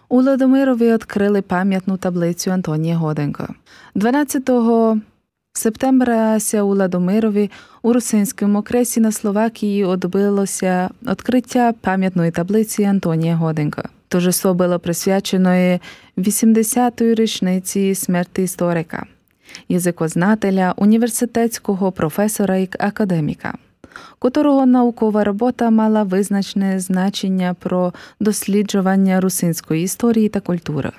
У Ладомирові відкрили пам'ятну таблицю Антонія Годенка. 12 септембра у Ладомирові у Русинському окресі на Словакії відбулося відкриття пам'ятної таблиці Антонія Годенка. Торжество було присвячено 80-ї річниці смерті історика, язикознателя, університетського професора і академіка, котрого наукова робота мала визначне значення про досліджування русинської історії та культури.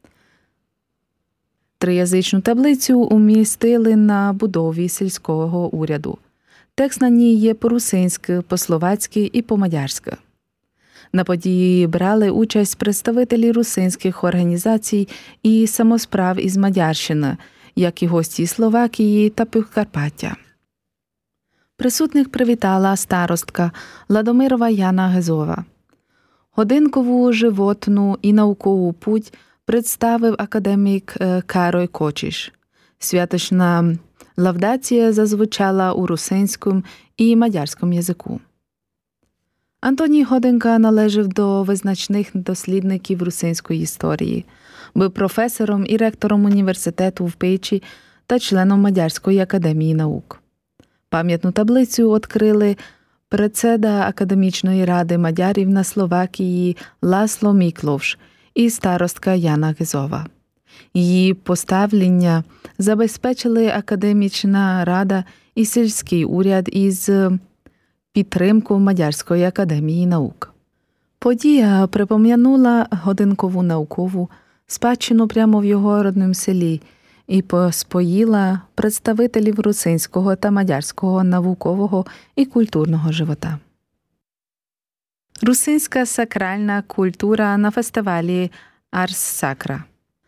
Триязичну таблицю умістили на будові сільського уряду. Текст на ній є по-русинськи, по-словацьки і по-мадярськи. На події брали участь представителі русинських організацій і самосправ із Мадярщини, як і гості Словакії та Підкарпаття. Присутних привітала старостка Ладомирова Яна Гезова. Годинкову животну і наукову путь представив академік Карой Кочіш. Святочна лавдація зазвучала у русинському і мадярському язику. Антоній Годенка належав до визначних дослідників русинської історії, був професором і ректором університету в Печі та членом Мадярської академії наук. Пам'ятну таблицю відкрили председа Академічної ради мадярів на Словакії Ласло Мікловш і старостка Яна Гезова. Її поставлення забезпечили Академічна рада і сільський уряд із підтримку Мадярської академії наук. Подія припом'янула Годенкову наукову спадщину прямо в його родному селі і поспоїла представителів русинського та мадярського наукового і культурного живота. Русинська сакральна культура на фестивалі Арс Сакра.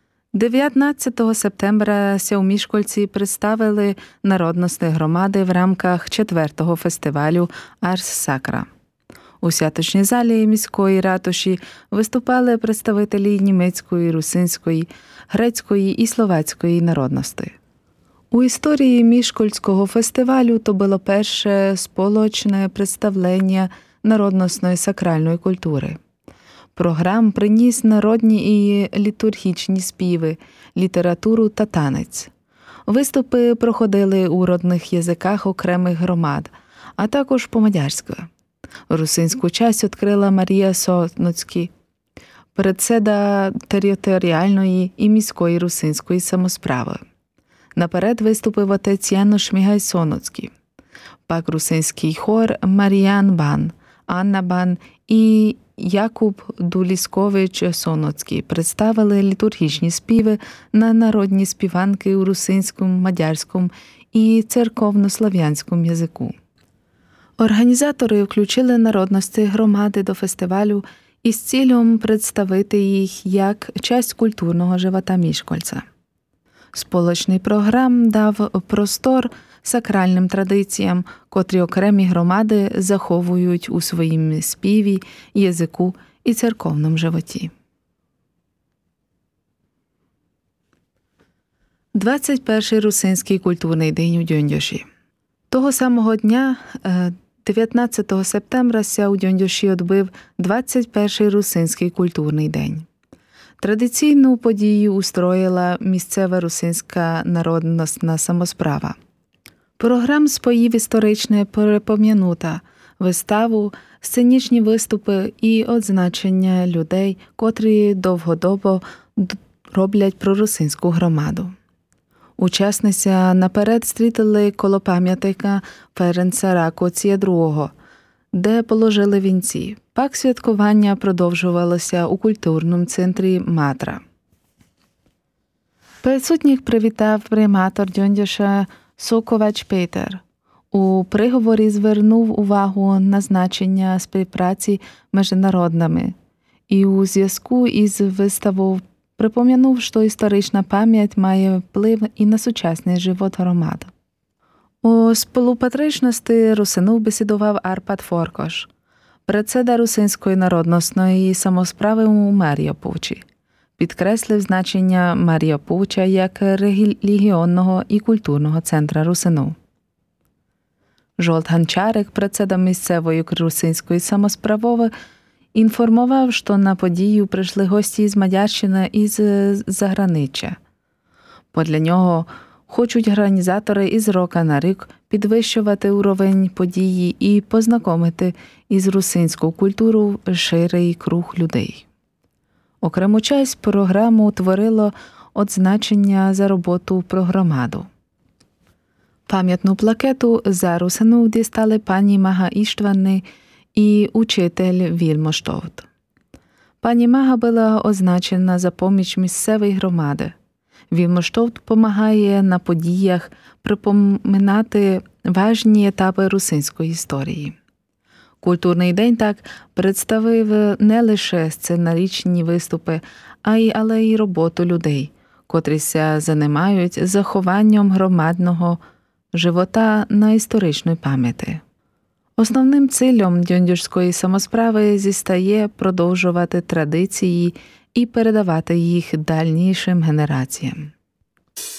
19 септембра у Мішкольці представили народності громади в рамках 4-го фестивалю Арс Сакра. У святочній залі міської ратуші виступали представителі німецької, русинської, грецької і словацької народності. У історії Мішкольського фестивалю то було перше сполучне представлення народностної сакральної культури. Програм приніс народні і літургічні співи, літературу та танець. Виступи проходили у родних язиках окремих громад, а також по-мадярськи. Русинську часть відкрила Марія Соноцькі, председа територіальної і міської русинської самосправи. Наперед виступив отець Янош Мігай Соноцький. Пак русинський хор Маріян Бан, Анна Бан і Якуб Дуліскович Соноцький представили літургічні співи на народні співанки у русинському, мадярському і церковнослов'янському язику. Організатори включили народності громади до фестивалю із цілем представити їх як часть культурного живота Мішкольця. Сполучний програм дав простор сакральним традиціям, котрі окремі громади заховують у своїм співі, язику і церковному животі. 21-й Русинський культурний день у Дьондьоші. Того самого дня, 19 септембра, у Дьондьоші відбив 21-й Русинський культурний день. Традиційну подію устроїла місцева русинська народностна самосправа. Програм споїв історичне перепом'янута, виставу, сценічні виступи і одзначення людей, котрі довгодобо роблять прорусинську громаду. Учасниця наперед стрітили коло пам'ятника Ференца Ракоція II, де положили вінці. Пак святкування продовжувалося у культурному центрі Матра. Присутніх привітав приматор Дьондьоша Соковач Петер. У приговорі звернув увагу на значення співпраці між народами і у зв'язку із виставою припом'янув, що історична пам'ять має вплив і на сучасний живот громад. У співпатричності русинів бесідував Арпад Форкош, председа русинської народностної самосправи у Маріупольчі. Підкреслив значення Маріупольча як релігіонного і культурного центра русинів. Жолт Ганчарик, председа місцевої русинської самосправи інформував, що на подію прийшли гості з Мадярщини і з заграниччя. Подля нього хочуть організатори із року на рік підвищувати уровень події і познайомити із русинською культурою ширий круг людей. Окрему часть програму творило відзначення за роботу про громаду. Пам'ятну плакету за русину дістали пані Мага Іштвани і учитель Вільмоштовт. Пані Мага була означена за поміч місцевої громади. Вільмоштовт допомагає на подіях припоминати важні етапи русинської історії. Культурний день так представив не лише сценарічні виступи, але й роботу людей, котріся займають захованням громадного живота на історичної пам'яті. Основним цілем дьондюжської самосправи зістає продовжувати традиції і передавати їх дальнішим генераціям.